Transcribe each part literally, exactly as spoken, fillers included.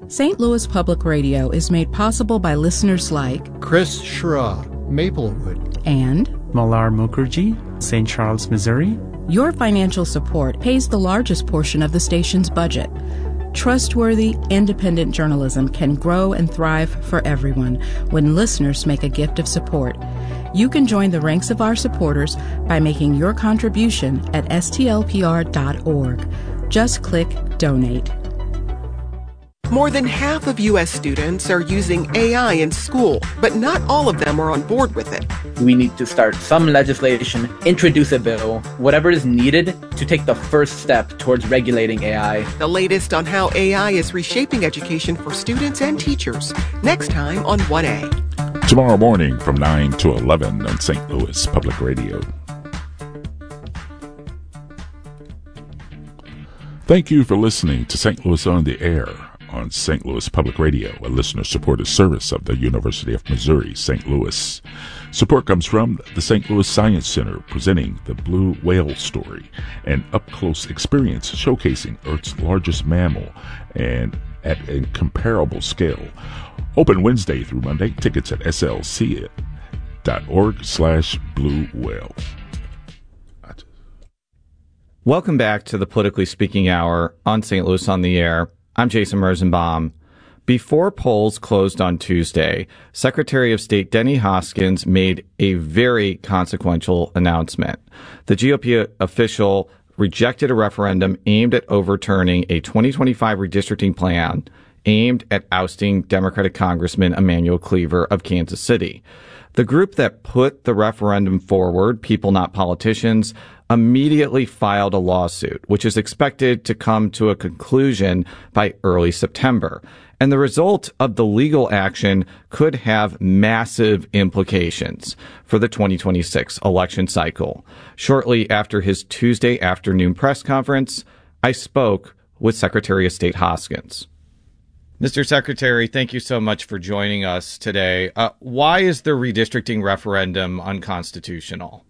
Saint Louis Public Radio is made possible by listeners like Chris Schra, Maplewood, and Malar Mukherjee, Saint Charles, Missouri. Your financial support pays the largest portion of the station's budget. Trustworthy, independent journalism can grow and thrive for everyone when listeners make a gift of support. You can join the ranks of our supporters by making your contribution at S T L P R dot org. Just click Donate. More than half of U S students are using A I in school, but not all of them are on board with it. We need to start some legislation, introduce a bill, whatever is needed to take the first step towards regulating A I. The latest on how A I is reshaping education for students and teachers. Next time on one A. Tomorrow morning from nine to eleven on Saint Louis Public Radio. Thank you for listening to Saint Louis on the Air on Saint Louis Public Radio, a listener-supported service of the University of Missouri, Saint Louis. Support comes from the Saint Louis Science Center, presenting the blue whale story, an up-close experience showcasing Earth's largest mammal and at a comparable scale. Open Wednesday through Monday. Tickets at S L C dot org slash blue whale. Welcome back to the Politically Speaking Hour on Saint Louis on the Air. I'm Jason Rosenbaum. Before polls closed on Tuesday, Secretary of State Denny Hoskins made a very consequential announcement. The G O P official rejected a referendum aimed at overturning a twenty twenty-five redistricting plan aimed at ousting Democratic Congressman Emanuel Cleaver of Kansas City. The group that put the referendum forward, People Not Politicians, immediately filed a lawsuit, which is expected to come to a conclusion by early September. And the result of the legal action could have massive implications for the twenty twenty-six election cycle. Shortly after his Tuesday afternoon press conference, I spoke with Secretary of State Hoskins. Mister Secretary, thank you so much for joining us today. Uh, why is the redistricting referendum unconstitutional?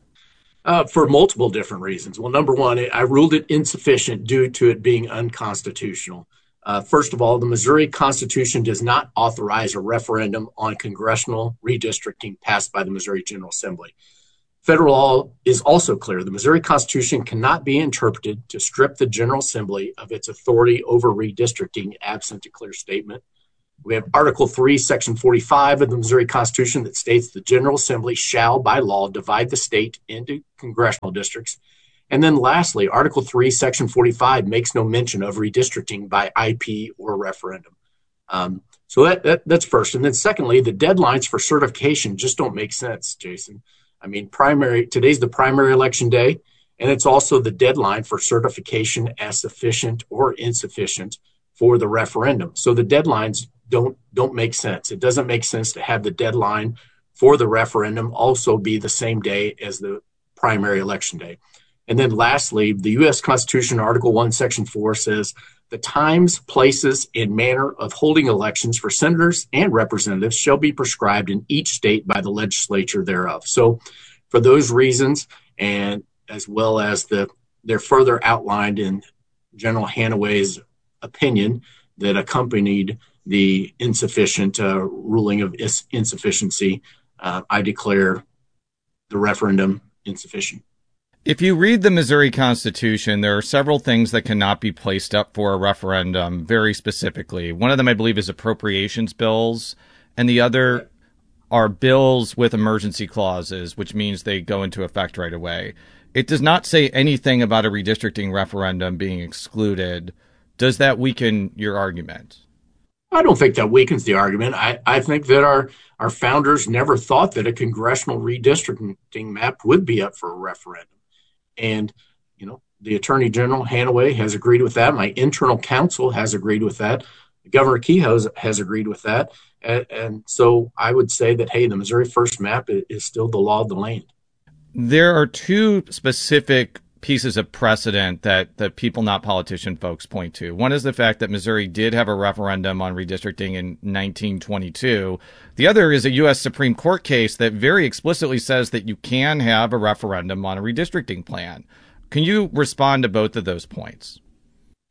Uh, for multiple different reasons. Well, number one, I ruled it insufficient due to it being unconstitutional. Uh, first of all, the Missouri Constitution does not authorize a referendum on congressional redistricting passed by the Missouri General Assembly. Federal law is also clear. The Missouri Constitution cannot be interpreted to strip the General Assembly of its authority over redistricting absent a clear statement. We have Article three, Section forty-five of the Missouri Constitution that states the General Assembly shall, by law, divide the state into congressional districts. And then lastly, Article three, Section forty-five makes no mention of redistricting by I P or referendum. Um, so that, that that's first. And then secondly, the deadlines for certification just don't make sense, Jason. I mean, primary today's the primary election day, and it's also the deadline for certification as sufficient or insufficient for the referendum. So the deadlines don't don't make sense. It doesn't make sense to have the deadline for the referendum also be the same day as the primary election day. And then lastly, the U S Constitution, Article one, Section four says the times, places, and manner of holding elections for senators and representatives shall be prescribed in each state by the legislature thereof. So for those reasons, and as well as the they're further outlined in General Hanaway's opinion that accompanied the insufficient uh, ruling of is- insufficiency, uh, I declare the referendum insufficient. If you read the Missouri Constitution, there are several things that cannot be placed up for a referendum very specifically. One of them, I believe, is appropriations bills, and the other are bills with emergency clauses, which means they go into effect right away. It does not say anything about a redistricting referendum being excluded. Does that weaken your argument? I don't think that weakens the argument. I, I think that our, our founders never thought that a congressional redistricting map would be up for a referendum. And, you know, the Attorney General, Hanaway, has agreed with that. My internal counsel has agreed with that. Governor Kehoe has agreed with that. And, and so I would say that, hey, the Missouri First map is, is still the law of the land. There are two specific pieces of precedent that the People Not Politician folks point to. One is the fact that Missouri did have a referendum on redistricting in nineteen twenty-two. The other is a U S Supreme Court case that very explicitly says that you can have a referendum on a redistricting plan. Can you respond to both of those points?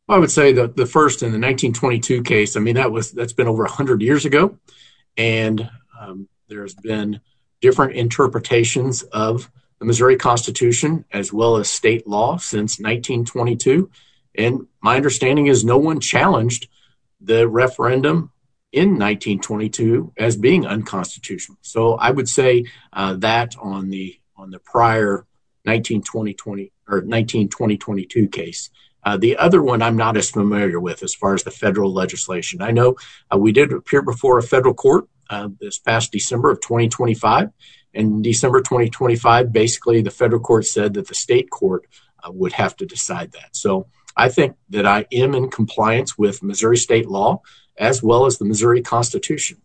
I would say that the first in the nineteen twenty-two case, I mean, that was, that's been over one hundred years ago. And um, there's been different interpretations of the Missouri Constitution as well as state law since nineteen twenty-two. And my understanding is no one challenged the referendum in nineteen twenty-two as being unconstitutional. So I would say uh, that on the on the prior nineteen twenty or nineteen twenty twenty-two case. Uh, the other one I'm not as familiar with as far as the federal legislation. I know uh, we did appear before a federal court uh, this past December of twenty twenty-five. In December twenty twenty-five, basically the federal court said that the state court uh, would have to decide that. So I think that I am in compliance with Missouri state law as well as the Missouri Constitution.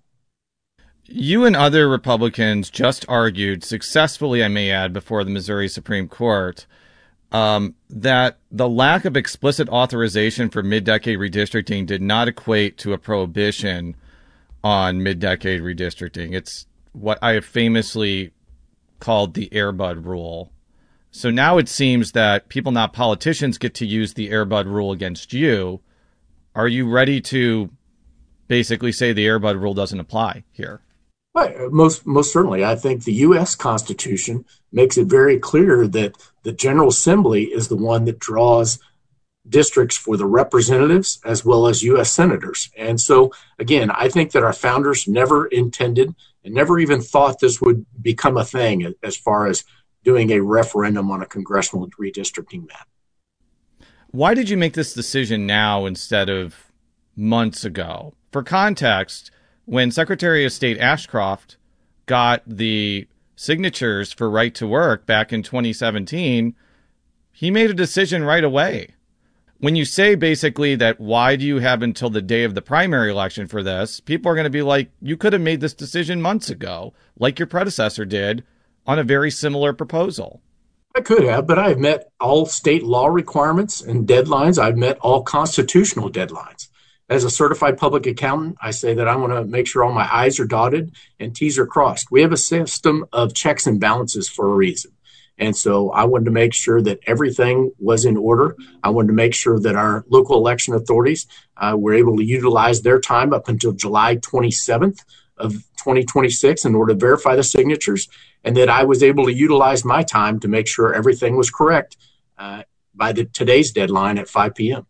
You and other Republicans just argued successfully, I may add, before the Missouri Supreme Court um, that the lack of explicit authorization for mid-decade redistricting did not equate to a prohibition on mid-decade redistricting. It's what I have famously called the Air Bud rule. So now it seems that people, not politicians, get to use the Air Bud rule against you. Are you ready to basically say the Air Bud rule doesn't apply here? Well, most most certainly. I think the U S Constitution makes it very clear that the General Assembly is the one that draws districts for the representatives as well as U S senators. And so, again, I think that our founders never intended and never even thought this would become a thing as far as doing a referendum on a congressional redistricting map. Why did you make this decision now instead of months ago? For context, when Secretary of State Ashcroft got the signatures for right to work back in twenty seventeen, he made a decision right away. When you say basically that why do you have until the day of the primary election for this, people are going to be like, you could have made this decision months ago, like your predecessor did on a very similar proposal. I could have, but I've met all state law requirements and deadlines. I've met all constitutional deadlines. As a certified public accountant, I say that I want to make sure all my I's are dotted and T's are crossed. We have a system of checks and balances for a reason. And so I wanted to make sure that everything was in order. I wanted to make sure that our local election authorities uh, were able to utilize their time up until July twenty-seventh of twenty twenty-six in order to verify the signatures, and that I was able to utilize my time to make sure everything was correct uh, by the today's deadline at five p.m.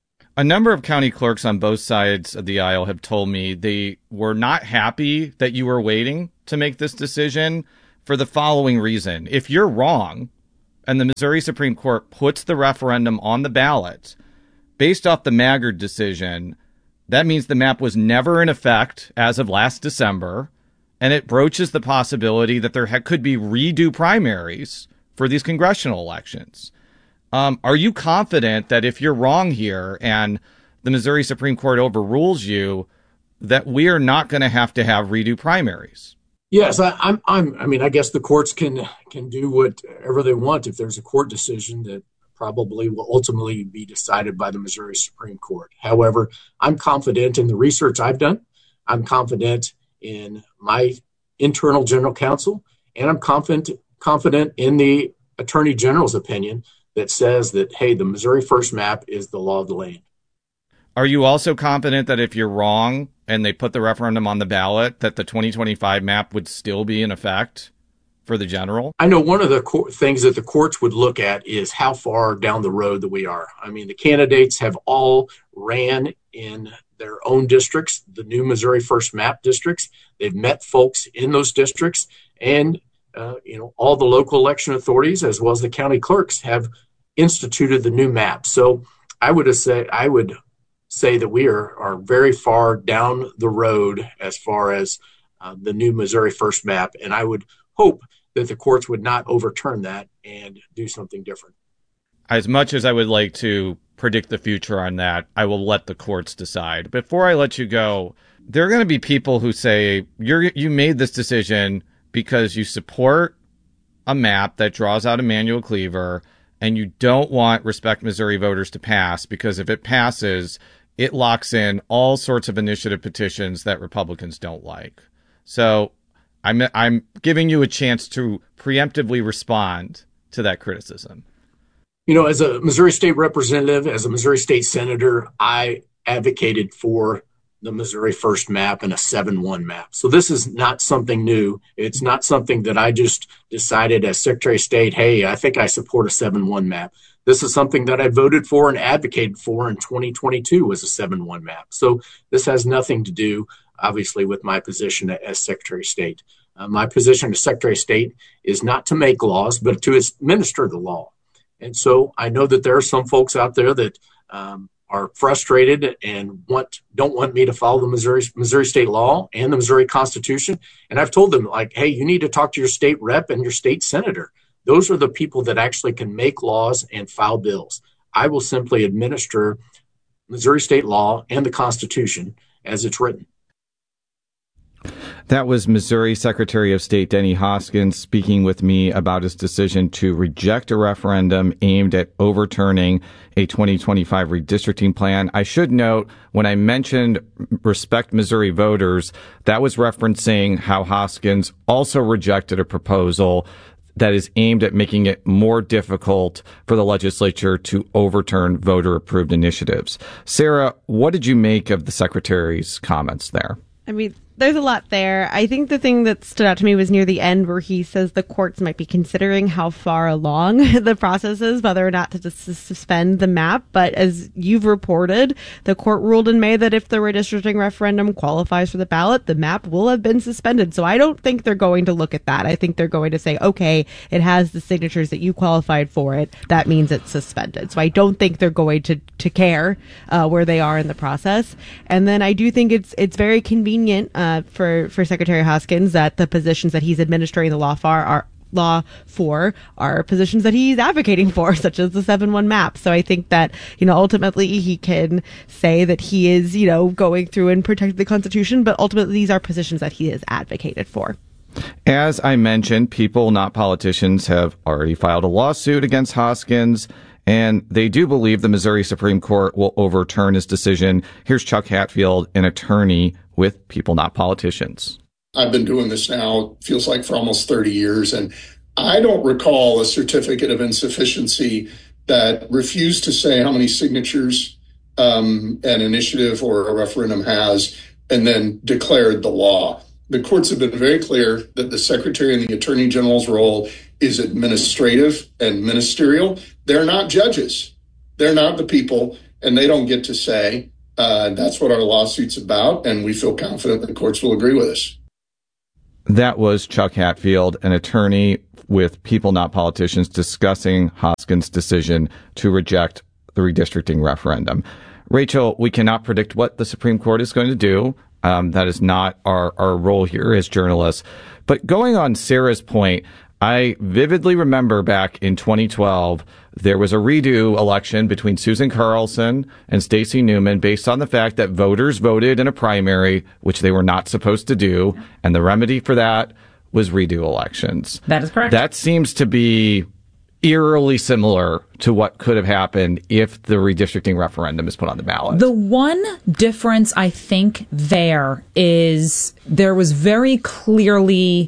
A number of county clerks on both sides of the aisle have told me they were not happy that you were waiting to make this decision for the following reason. If you're wrong and the Missouri Supreme Court puts the referendum on the ballot based off the Maggard decision, that means the map was never in effect as of last December, and it broaches the possibility that there ha- could be redo primaries for these congressional elections. Um, are you confident that if you're wrong here and the Missouri Supreme Court overrules you, that we are not going to have to have redo primaries? Yes, I, I'm. I'm. I mean, I guess the courts can can do whatever they want if there's a court decision that probably will ultimately be decided by the Missouri Supreme Court. However, I'm confident in the research I've done. I'm confident in my internal general counsel, and I'm confident confident in the Attorney General's opinion that says that, hey, the Missouri First map is the law of the land. Are you also confident that if you're wrong and they put the referendum on the ballot, that the twenty twenty-five map would still be in effect for the general? I know one of the co- things that the courts would look at is how far down the road that we are. I mean, the candidates have all ran in their own districts, the new Missouri First map districts. They've met folks in those districts, and uh, you know, all the local election authorities as well as the county clerks have instituted the new map. So I would say I would say that we are, are very far down the road as far as uh, the new Missouri First map, and I would hope that the courts would not overturn that and do something different. As much as I would like to predict the future on that, I will let the courts decide. Before I let you go, there are going to be people who say you're you made this decision because you support a map that draws out Emanuel Cleaver, and you don't want Respect Missouri voters to pass because if it passes, it locks in all sorts of initiative petitions that Republicans don't like. So I'm I'm giving you a chance to preemptively respond to that criticism. You know, as a Missouri State representative, as a Missouri State senator, I advocated for the Missouri First map and a seven one map. So this is not something new. It's not something that I just decided as Secretary of State, hey, I think I support a seven one map. This is something that I voted for and advocated for in twenty twenty-two was a seven one map. So this has nothing to do, obviously, with my position as Secretary of State. Uh, my position as Secretary of State is not to make laws, but to administer the law. And so I know that there are some folks out there that um, are frustrated and want don't want me to follow the Missouri Missouri state law and the Missouri Constitution. And I've told them, like, hey, you need to talk to your state rep and your state senator. Those are the people that actually can make laws and file bills. I will simply administer Missouri state law and the Constitution as it's written. That was Missouri Secretary of State Denny Hoskins speaking with me about his decision to reject a referendum aimed at overturning a twenty twenty-five redistricting plan. I should note, when I mentioned Respect Missouri Voters, that was referencing how Hoskins also rejected a proposal that is aimed at making it more difficult for the legislature to overturn voter-approved initiatives. Sarah, what did you make of the Secretary's comments there? I mean, there's a lot there. I think the thing that stood out to me was near the end where he says the courts might be considering how far along the process is, whether or not to just suspend the map. But as you've reported, the court ruled in May that if the redistricting referendum qualifies for the ballot, the map will have been suspended. So I don't think they're going to look at that. I think they're going to say, okay, it has the signatures that you qualified for it. That means it's suspended. So I don't think they're going to, to care uh, where they are in the process. And then I do think it's it's very convenient uh, for, for Secretary Hoskins that the positions that he's administering the law for are law for are positions that he's advocating for, such as the seven one map. So I think that, you know, ultimately he can say that he is, you know, going through and protecting the Constitution, but ultimately these are positions that he has advocated for. As I mentioned, people, not politicians, have already filed a lawsuit against Hoskins, and they do believe the Missouri Supreme Court will overturn his decision. Here's Chuck Hatfield, an attorney with People Not Politicians. I've been doing this now, feels like for almost thirty years, and I don't recall a certificate of insufficiency that refused to say how many signatures um, an initiative or a referendum has and then declared the law. The courts have been very clear that the Secretary and the Attorney General's role is administrative and ministerial. They're not judges. They're not the people, and they don't get to say, uh, that's what our lawsuit's about, and we feel confident the courts will agree with us. That was Chuck Hatfield, an attorney with People Not Politicians, discussing Hoskins' decision to reject the redistricting referendum. Rachel, we cannot predict what the Supreme Court is going to do. Um, that is not our, our role here as journalists. But going on Sarah's point, I vividly remember back in twenty twelve, there was a redo election between Susan Carlson and Stacey Newman based on the fact that voters voted in a primary, which they were not supposed to do. And the remedy for that was redo elections. That is correct. That seems to be eerily similar to what could have happened if the redistricting referendum is put on the ballot. The one difference I think there is there was very clearly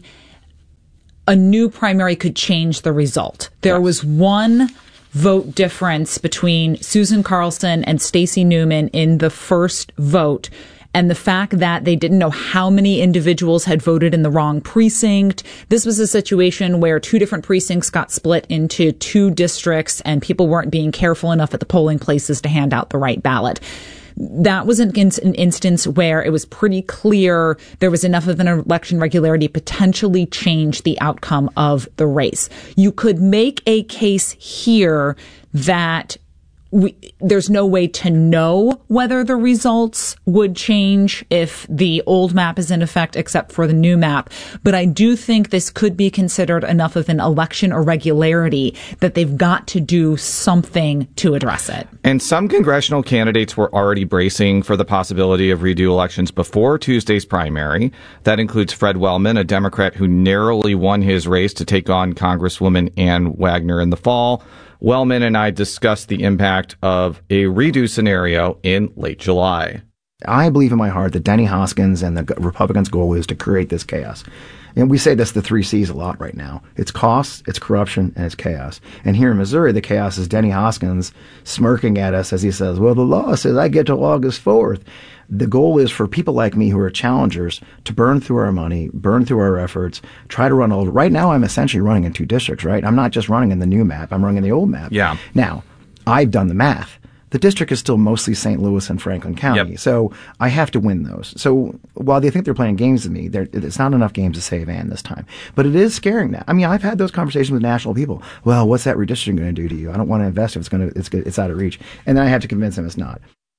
a new primary could change the result. There yes. was one vote difference between Susan Carlson and Stacey Newman in the first vote. And the fact that they didn't know how many individuals had voted in the wrong precinct. This was a situation where two different precincts got split into two districts and people weren't being careful enough at the polling places to hand out the right ballot. That was an, an instance where it was pretty clear there was enough of an election regularity to potentially change the outcome of the race. You could make a case here that We, there's no way to know whether the results would change if the old map is in effect, except for the new map. But I do think this could be considered enough of an election irregularity that they've got to do something to address it. And some congressional candidates were already bracing for the possibility of redo elections before Tuesday's primary. That includes Fred Wellman, a Democrat who narrowly won his race to take on Congresswoman Ann Wagner in the fall. Wellman and I discussed the impact of a redo scenario in late July. I believe in my heart that Denny Hoskins and the Republicans' goal is to create this chaos. And we say this the three C's a lot right now. It's costs, it's corruption, and it's chaos. And here in Missouri, the chaos is Denny Hoskins smirking at us as he says, well, the law says I get till August fourth. The goal is for people like me who are challengers to burn through our money, burn through our efforts, try to run all. Right now, I'm essentially running in two districts, right? I'm not just running in the new map. I'm running in the old map. Yeah. Now, I've done the math. The district is still mostly Saint Louis and Franklin County. Yep. So I have to win those. So while they think they're playing games with me, it's not enough games to save Ann this time. But it is scaring them. I mean, I've had those conversations with national people. Well, what's that redistricting going to do to you? I don't want to invest if it's going to, it's, it's out of reach. And then I have to convince them it's not.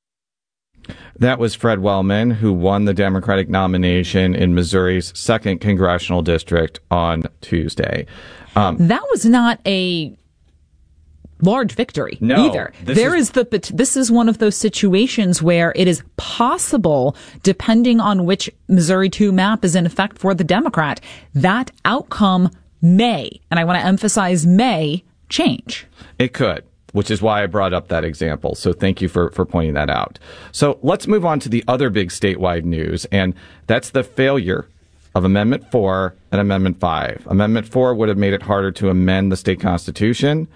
That was Fred Wellman, who won the Democratic nomination in Missouri's second congressional district on Tuesday. Um, that was not a large victory no, either. There is, is the this is one of those situations where it is possible, depending on which Missouri two map is in effect for the Democrat, that outcome may, and I want to emphasize may, change. It could, which is why I brought up that example. So thank you for, for pointing that out. So let's move on to the other big statewide news, and that's the failure of Amendment four and Amendment five. Amendment four would have made it harder to amend the state constitution,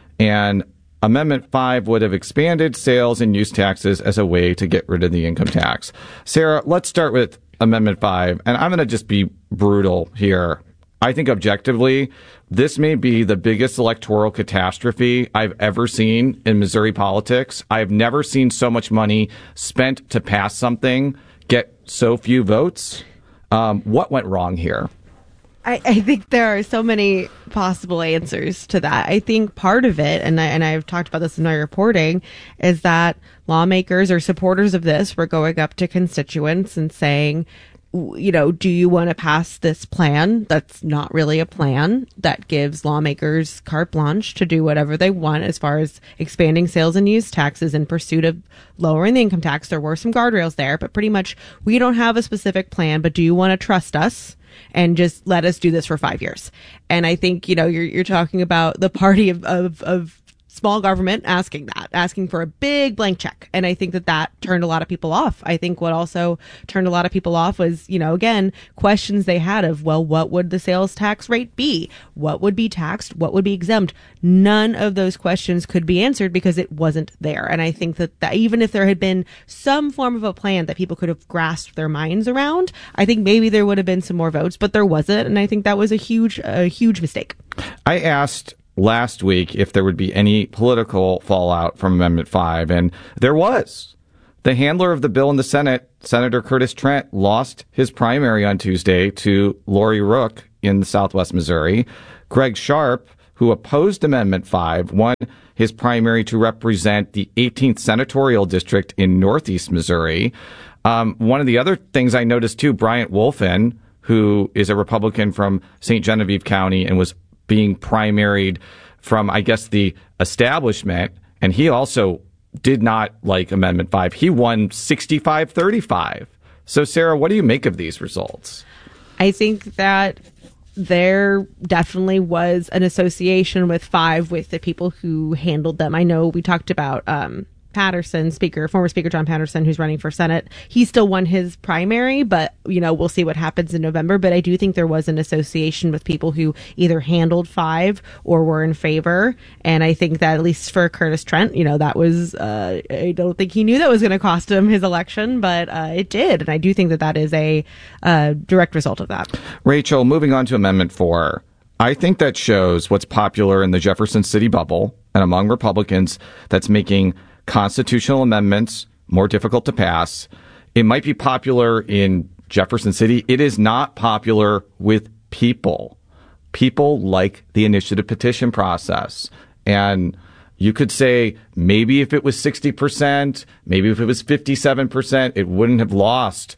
and Amendment five would have expanded sales and use taxes as a way to get rid of the income tax. Sarah, let's start with Amendment five, and I'm going to just be brutal here. I think objectively, this may be the biggest electoral catastrophe I've ever seen in Missouri politics. I've never seen so much money spent to pass something get so few votes. Um, what went wrong here? I, I think there are so many possible answers to that. I think part of it, and I, and I've talked about this in my reporting, is that lawmakers or supporters of this were going up to constituents and saying, you know, do you want to pass this plan that's not really a plan, that gives lawmakers carte blanche to do whatever they want as far as expanding sales and use taxes in pursuit of lowering the income tax? There were some guardrails there, but pretty much we don't have a specific plan, but do you want to trust us and just let us do this for five years? And I think, you know, you're you're talking about the party of, of, of small government asking that, asking for a big blank check. And I think that that turned a lot of people off. I think what also turned a lot of people off was, you know, again, questions they had of, well, what would the sales tax rate be? What would be taxed? What would be exempt? None of those questions could be answered because it wasn't there. And I think that, that even if there had been some form of a plan that people could have grasped their minds around, I think maybe there would have been some more votes, but there wasn't. And I think that was a huge, a huge mistake. I asked last week if there would be any political fallout from Amendment five, and there was. The handler of the bill in the Senate, Senator Curtis Trent, lost his primary on Tuesday to Lori Rook in Southwest Missouri. Greg Sharp, who opposed Amendment five, won his primary to represent the eighteenth senatorial district in Northeast Missouri. Um, one of the other things I noticed, too, Bryant Wolfen, who is a Republican from Saint Genevieve County and was being primaried from, I guess, the establishment, and he also did not like Amendment five. He won sixty-five thirty-five. So, Sarah, what do you make of these results? I think that there definitely was an association with five with the people who handled them. I know we talked about um, Patterson, Speaker, former Speaker John Patterson, who's running for Senate. He still won his primary, but, you know, we'll see what happens in November. But I do think there was an association with people who either handled five or were in favor. And I think that at least for Curtis Trent, you know, that was, uh, I don't think he knew that was going to cost him his election, but uh, it did. And I do think that that is a uh, direct result of that. Rachel, moving on to Amendment four. I think that shows what's popular in the Jefferson City bubble and among Republicans that's making constitutional amendments more difficult to pass. It might be popular in Jefferson City. It is not popular with people. People like the initiative petition process. And you could say maybe if it was sixty percent, maybe if it was fifty-seven percent, it wouldn't have lost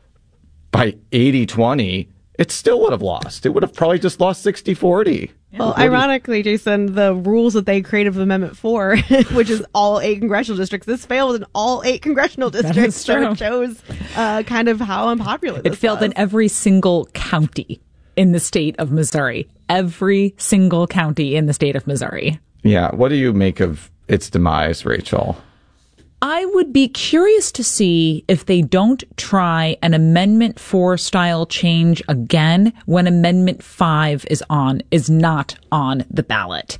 by eighty twenty. It still would have lost. It would have probably just lost sixty forty. Well, ironically, Jason, the rules that they created with Amendment four, which is all eight congressional districts, this failed in all eight congressional districts. So it shows uh, kind of how unpopular this It failed was. in every single county in the state of Missouri. Every single county in the state of Missouri. Yeah. What do you make of its demise, Rachel? I would be curious to see if they don't try an Amendment four style change again when Amendment five is on, is not on the ballot.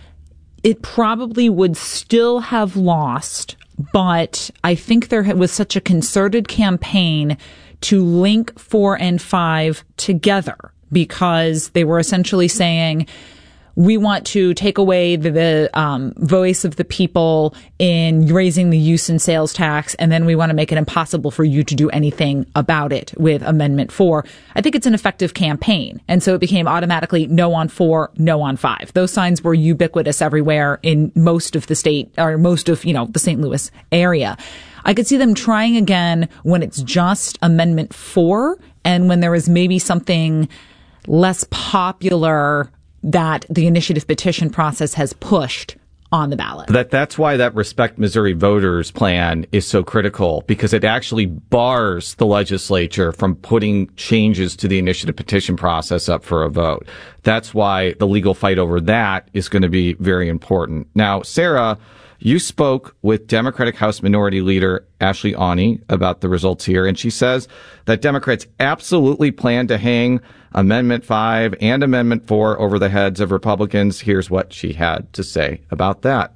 It probably would still have lost, but I think there was such a concerted campaign to link four and five together because they were essentially saying, we want to take away the, the um, voice of the people in raising the use and sales tax, and then we want to make it impossible for you to do anything about it with Amendment four. I think it's an effective campaign. And so it became automatically no on four, no on five. Those signs were ubiquitous everywhere in most of the state, or most of, you know, the Saint Louis area. I could see them trying again when it's just Amendment four and when there is maybe something less popular that the initiative petition process has pushed on the ballot. That that's why that Respect Missouri Voters plan is so critical, because it actually bars the legislature from putting changes to the initiative petition process up for a vote. That's why the legal fight over that is going to be very important. Now, Sarah, you spoke with Democratic House Minority Leader Ashley Aune about the results here, and she says that Democrats absolutely plan to hang Amendment five and Amendment four over the heads of Republicans. Here's what she had to say about that.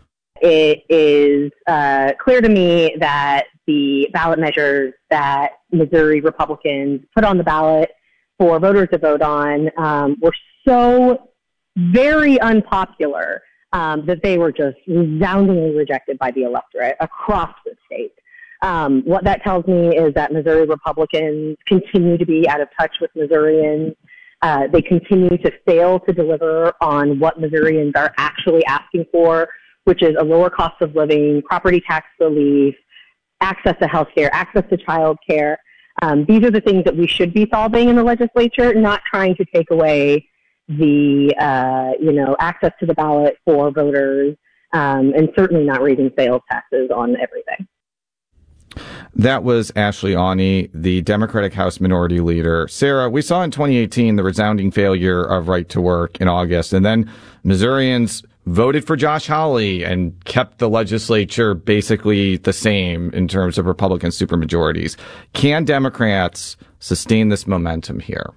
It is uh, clear to me that the ballot measures that Missouri Republicans put on the ballot for voters to vote on um, were so very unpopular um, that they were just resoundingly rejected by the electorate across the state. Um, what that tells me is that Missouri Republicans continue to be out of touch with Missourians. Uh, they continue to fail to deliver on what Missourians are actually asking for, which is a lower cost of living, property tax relief, access to health care, access to child care. Um, these are the things that we should be solving in the legislature, not trying to take away the, uh, you know, access to the ballot for voters, um, and certainly not raising sales taxes on everything. That was Ashley Aune, the Democratic House Minority Leader. Sarah, we saw in twenty eighteen the resounding failure of Right to Work in August, and then Missourians voted for Josh Hawley and kept the legislature basically the same in terms of Republican supermajorities. Can Democrats sustain this momentum here?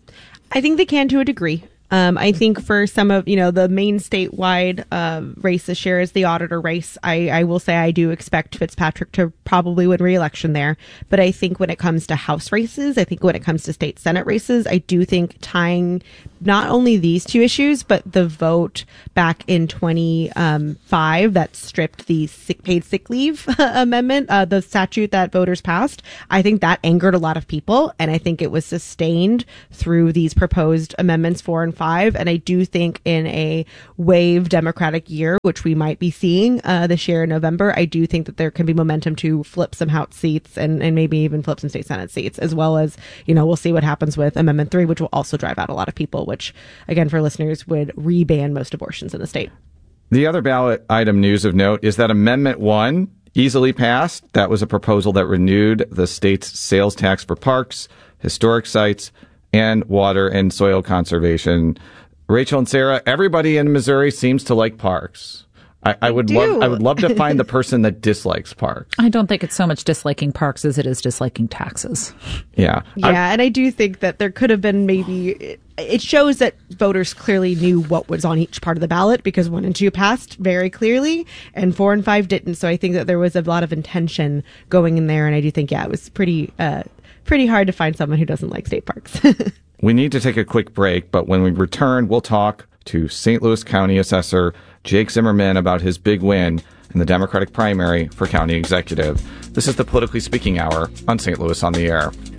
I think they can to a degree. Um, I think for some of, you know, the main statewide uh, race this year is the auditor race. I, I will say I do expect Fitzpatrick to probably win re-election there. But I think when it comes to House races, I think when it comes to state Senate races, I do think tying not only these two issues, but the vote back in twenty-five that stripped the sick, paid sick leave amendment, uh, the statute that voters passed, I think that angered a lot of people. And I think it was sustained through these proposed amendments four and five. And I do think in a wave Democratic year, which we might be seeing uh, this year in November, I do think that there can be momentum to flip some House seats and, and maybe even flip some state Senate seats, as well as, you know, we'll see what happens with Amendment three, which will also drive out a lot of people, which, again, for listeners, would re-ban most abortions in the state. The other ballot item news of note is that Amendment one easily passed. That was a proposal that renewed the state's sales tax for parks, historic sites, and water and soil conservation. Rachel and Sarah, everybody in Missouri seems to like parks. I, I would love I would love to find the person that dislikes parks. I don't think it's so much disliking parks as it is disliking taxes. Yeah. Yeah, I, and I do think that there could have been maybe, it shows that voters clearly knew what was on each part of the ballot, because one and two passed very clearly and four and five didn't. So I think that there was a lot of intention going in there. And I do think, yeah, it was pretty, uh, pretty hard to find someone who doesn't like state parks. We need to take a quick break, but when we return, we'll talk to Saint Louis County Assessor Jake Zimmerman about his big win in the Democratic primary for county executive. This is the Politically Speaking Hour on Saint Louis on the Air.